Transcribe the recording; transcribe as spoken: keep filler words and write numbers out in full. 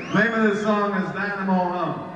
The name of this song is Dynamo Hum.